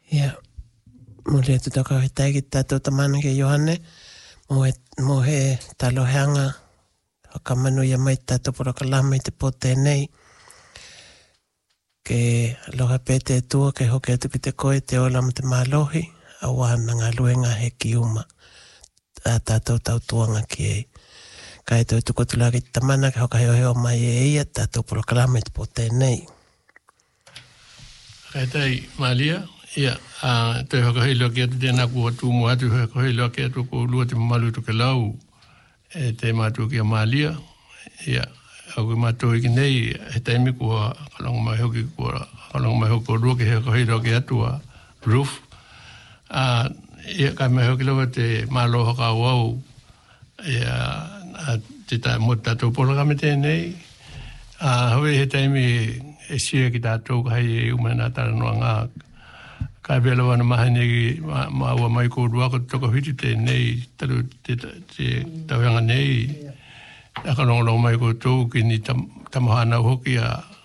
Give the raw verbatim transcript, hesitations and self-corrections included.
Ia, mo le tu taka he taiki tātou tamana ke Iohane, mo he, mo he taloheanga, hakamanu ia mai tātou porakalama i te pote nei, ke aloha pete e tua, ke hoke atu ki te koe, te ola mo te mālohi, a wāna ngā luenga he ki uma, a tātou tau tuanga ki ei. Ka e tau tuko tula ki te tamana, ke hoka heo heo mai e ia, tātou porakalama i te pote nei. Kai tai, Malia, ia, a te hoka hei loa ki atu tēnā kua tū mua atu, hoka hei loa ki atu ko lua te mamalu tu ke lau, e te mātua ki a Malia, ia, au ki mātua iki nei, he taimi kua kalonga mai hoki kua, kalonga mai hoki kua lua ki hoka hei loa ki atu a roof, a ia kai mai hoki lawa te mālo hoka au au, ia, a te tā mo tātou polakame tēnei, a hoi he taimi e sia ki tātou ka hei e umana tāra noa ngā, kai pēla wana mahane ki maua mai ko rua ko toko hiti tēnei, taru te tauhanga nei, aka longo mai ko tōu ki ni tam, tamahana hoki a